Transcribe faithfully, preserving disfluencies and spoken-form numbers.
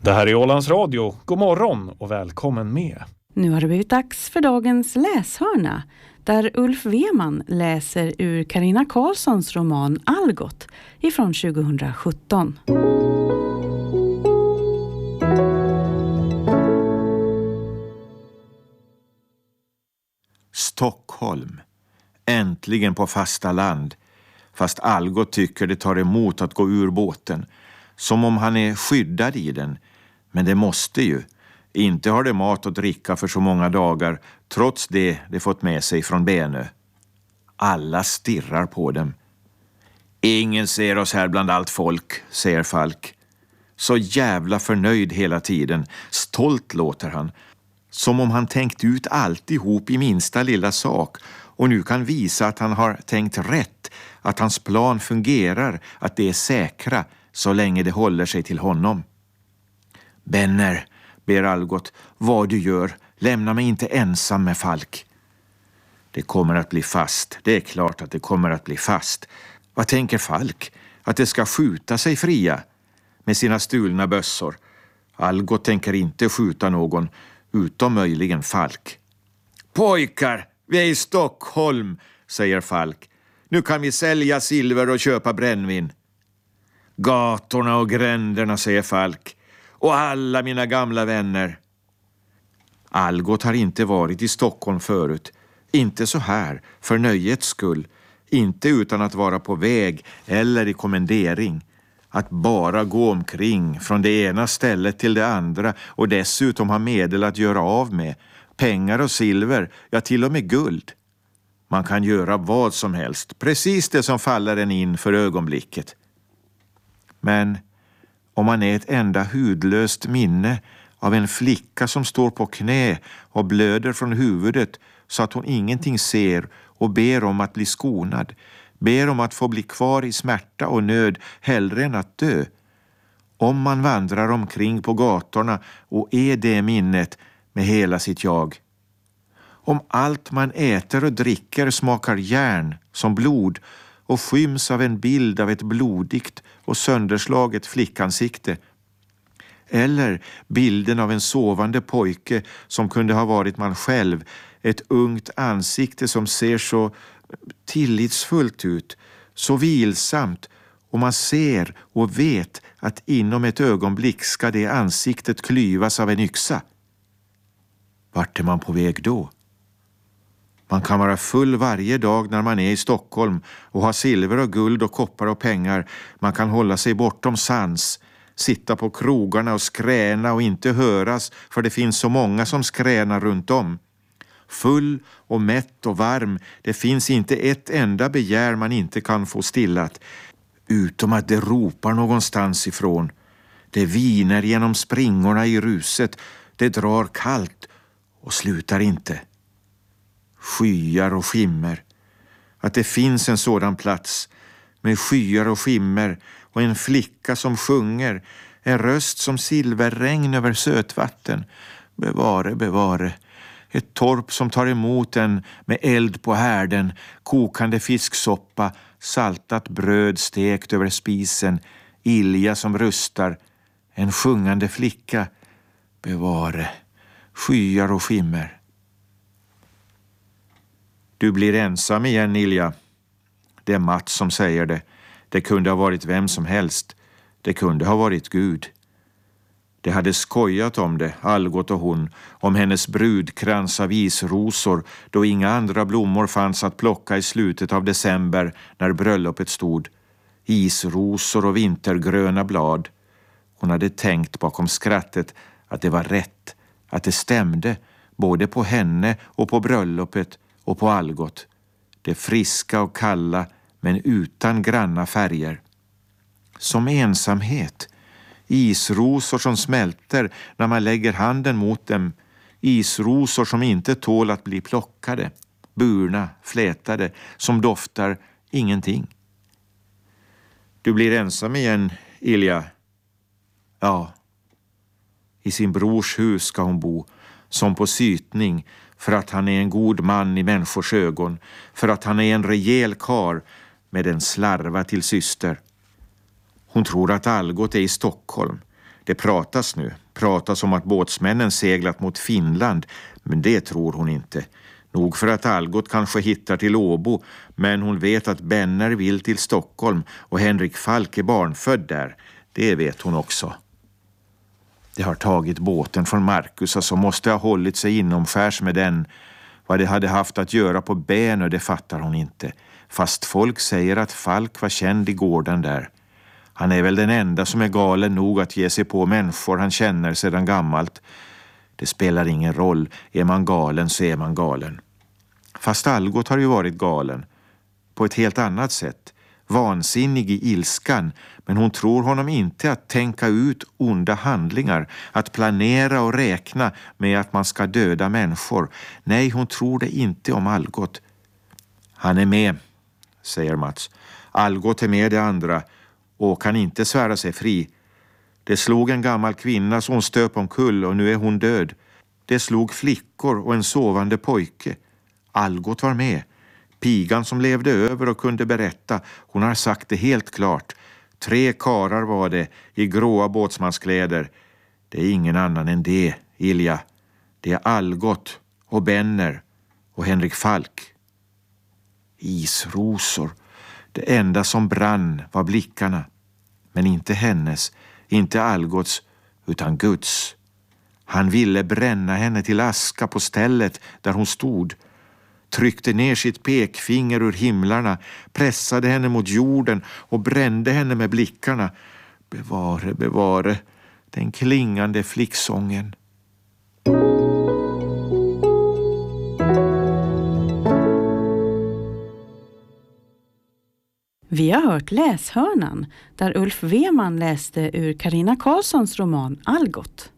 Det här är Ålands Radio. God morgon och välkommen med. Nu har det blivit dags för dagens läshörna, där Ulf Weman läser ur Carina Karlssons roman Algot ifrån tjugohundrasjutton. Stockholm. Äntligen på fasta land. Fast Algot tycker det tar emot att gå ur båten. Som om han är skyddad i den. Men det måste ju. Inte har det mat och dricka för så många dagar, trots det det fått med sig från Benö. Alla stirrar på dem. Ingen ser oss här bland allt folk, säger Falk. Så jävla förnöjd hela tiden. Stolt låter han. Som om han tänkt ut alltihop i minsta lilla sak och nu kan visa att han har tänkt rätt, att hans plan fungerar, att det är säkra så länge det håller sig till honom. Benner, ber Algot, vad du gör, lämna mig inte ensam med Falk. Det kommer att bli fast, det är klart att det kommer att bli fast. Vad tänker Falk? Att det ska skjuta sig fria med sina stulna bössor? Algot tänker inte skjuta någon, utom möjligen Falk. Pojkar, vi är i Stockholm, säger Falk. Nu kan vi sälja silver och köpa brännvin. Gatorna och gränderna, säger Falk. Och alla mina gamla vänner. Algot har inte varit i Stockholm förut. Inte så här, för nöjets skull. Inte utan att vara på väg eller i kommendering. Att bara gå omkring från det ena stället till det andra och dessutom ha medel att göra av med. Pengar och silver, ja till och med guld. Man kan göra vad som helst, precis det som faller en in för ögonblicket. Men om man är ett enda hudlöst minne av en flicka som står på knä och blöder från huvudet så att hon ingenting ser och ber om att bli skonad, ber om att få bli kvar i smärta och nöd hellre än att dö. Om man vandrar omkring på gatorna och är det minnet med hela sitt jag. Om allt man äter och dricker smakar järn som blod och skyms av en bild av ett blodigt och sönderslaget flickansikte. Eller bilden av en sovande pojke som kunde ha varit man själv, ett ungt ansikte som ser så tillitsfullt ut, så vilsamt, och man ser och vet att inom ett ögonblick ska det ansiktet klyvas av en yxa. Vart är man på väg då? Man kan vara full varje dag när man är i Stockholm och ha silver och guld och koppar och pengar. Man kan hålla sig bortom sans, sitta på krogarna och skräna och inte höras för det finns så många som skränar runt om. Full och mätt och varm, det finns inte ett enda begär man inte kan få stillat, utom att det ropar någonstans ifrån. Det viner genom springorna i ruset, det drar kallt och slutar inte. Skyar och skimmer. Att det finns en sådan plats med skyar och skimmer och en flicka som sjunger, en röst som silverregn över sötvatten. Bevare, bevare. Ett torp som tar emot en med eld på härden, kokande fisksoppa, saltat bröd stekt över spisen, ilja som rustar, en sjungande flicka. Bevare. Skyar och skimmer. Du blir ensam igen, Ilja. Det är Mats som säger det. Det kunde ha varit vem som helst. Det kunde ha varit Gud. Det hade skojat om det, Algot och hon, om hennes brudkrans av isrosor, då inga andra blommor fanns att plocka i slutet av december när bröllopet stod. Isrosor och vintergröna blad. Hon hade tänkt bakom skrattet att det var rätt, att det stämde, både på henne och på bröllopet och på Algot. Det friska och kalla, men utan granna färger. Som ensamhet. Isrosor som smälter när man lägger handen mot dem. Isrosor som inte tål att bli plockade. Burna, flätade, som doftar ingenting. Du blir ensam igen, Ilja. Ja. I sin brors hus ska hon bo, som på sytning, för att han är en god man i människors ögon, för att han är en rejäl kar med en slarva till syster. Hon tror att Algot är i Stockholm. Det pratas nu, pratas om att båtsmännen seglat mot Finland, men det tror hon inte. Nog för att Algot kanske hittar till Åbo, men hon vet att Benner vill till Stockholm och Henrik Falk är barnfödd där. Det vet hon också. Det har tagit båten från Marcus, som måste ha hållit sig inomskärs med den. Vad det hade haft att göra på Bänö, det fattar hon inte. Fast folk säger att Falk var känd i gården där. Han är väl den enda som är galen nog att ge sig på människor han känner sedan gammalt. Det spelar ingen roll, är man galen så är man galen. Fast Algot har ju varit galen. På ett helt annat sätt. Vansinnig i ilskan, men hon tror honom inte att tänka ut onda handlingar, att planera och räkna med att man ska döda människor. Nej, hon tror det inte om Algot. Han är med, säger Mats. Algot är med de andra och kan inte svära sig fri. Det slog en gammal kvinna som hon stöp omkull och nu är hon död. Det slog flickor och en sovande pojke. Algot var med. Pigan som levde över och kunde berätta, hon har sagt det helt klart. Tre karar var det i gråa båtsmanskläder. Det är ingen annan än det, Ilja. Det är Algot och Benner och Henrik Falk. Isrosor. Det enda som brann var blickarna. Men inte hennes, inte Algots, utan Guds. Han ville bränna henne till aska på stället där hon stod. Tryckte ner sitt pekfinger ur himlarna, pressade henne mot jorden och brände henne med blickarna. Bevare, bevare, den klingande flicksången. Vi har hört Läshörnan, där Ulf Weman läste ur Carina Karlssons roman Algot.